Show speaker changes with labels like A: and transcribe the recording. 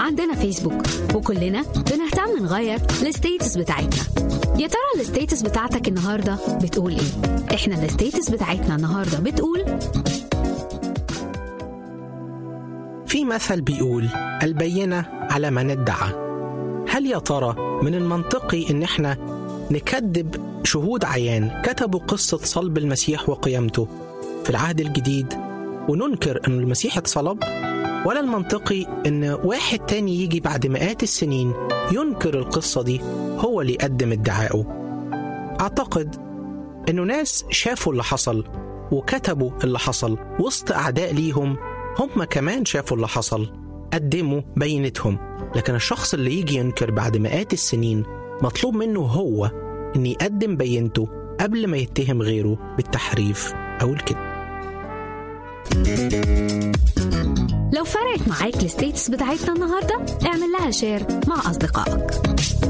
A: عندنا فيسبوك وكلنا بنهتم نغير الستيتس بتاعتنا. يا ترى الستيتس بتاعتك النهاردة بتقول ايه؟ احنا الستيتس بتاعتنا النهاردة بتقول
B: في مثل بيقول البينة على من ادعى. هل يا ترى من المنطقي ان احنا نكذب شهود عيان كتبوا قصة صلب المسيح وقيامته في العهد الجديد وننكر ان المسيح اتصلب؟ ولا المنطقي ان واحد تاني يجي بعد مئات السنين ينكر القصة دي هو اللي يقدم ادعائه؟ اعتقد انه ناس شافوا اللي حصل وكتبوا اللي حصل وسط اعداء ليهم، هم كمان شافوا اللي حصل قدموا بينتهم. لكن الشخص اللي يجي ينكر بعد مئات السنين مطلوب منه هو ان يقدم بينته قبل ما يتهم غيره بالتحريف او الكذب.
A: لو فرقت معاك الستيتس بتاعتنا النهاردة اعمل لها شير مع أصدقائك.